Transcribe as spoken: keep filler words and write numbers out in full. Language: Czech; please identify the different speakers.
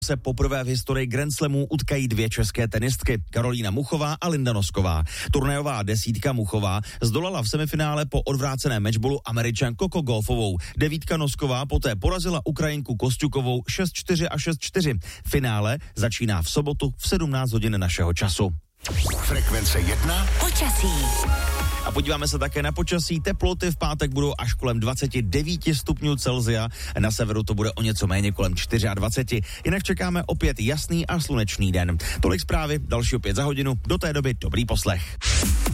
Speaker 1: se poprvé v historii Grand Slamů utkají dvě české tenistky, Karolína Muchová a Linda Nosková. Turnajová desítka Muchová zdolala v semifinále po odvráceném matchballu Američan Coco Gauffovou. Devítka Nosková poté porazila Ukrajinku Kosťukovou šest čtyři a šest čtyři. Finále začíná v sobotu v sedmnáct hodin našeho času.
Speaker 2: Frekvence jedna.
Speaker 3: Počasí.
Speaker 1: A podíváme se také na počasí. Teploty v pátek budou až kolem dvacet devět stupňů Celsia. Na severu to bude o něco méně kolem dvacet čtyři. Jinak čekáme opět jasný a slunečný den. Tolik zprávy, další opět za hodinu. Do té doby dobrý poslech.